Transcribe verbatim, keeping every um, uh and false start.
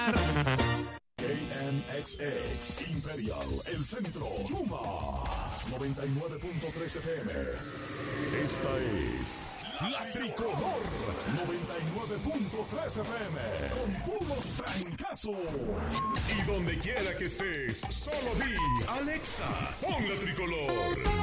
K N X X Imperial, el centro, Chuma, noventa y nueve punto tres F M. Esta es La Tricolor, noventa y nueve punto tres F M, con puros trancazos. Y donde quiera que estés, solo di, Alexa, pon La Tricolor.